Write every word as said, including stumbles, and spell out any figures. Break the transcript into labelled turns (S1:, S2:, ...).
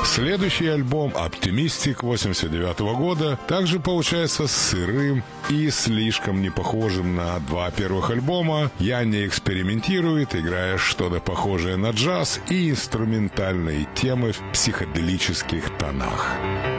S1: Следующий альбом «Оптимистик» восемьдесят девятого года также получается сырым и слишком не похожим на два первых альбома. Янни экспериментирует, играя что-то похожее на джаз и инструментальные темы в психоделических тонах.